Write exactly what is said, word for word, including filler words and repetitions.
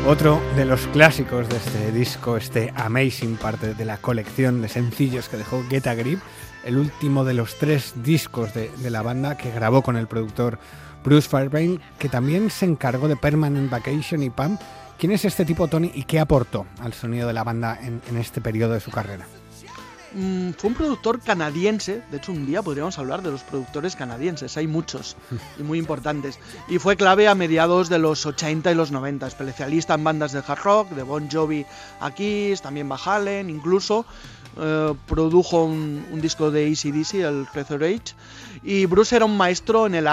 Otro de los clásicos de este disco, este Amazing, parte de la colección de sencillos que dejó Get a Grip, el último de los tres discos de, de la banda que grabó con el productor Bruce Fairbairn, que también se encargó de Permanent Vacation y Pump. ¿Quién es este tipo, Tony, y qué aportó al sonido de la banda en, en este periodo de su carrera? Mm, fue un productor canadiense. De hecho, un día podríamos hablar de los productores canadienses, hay muchos y muy importantes, y fue clave a mediados de los ochenta y los noventa, especialista en bandas de hard rock, de Bon Jovi a Kiss, también Van Halen, incluso eh, produjo un, un disco de A C/D C, el Razor Edge, y Bruce era un maestro en el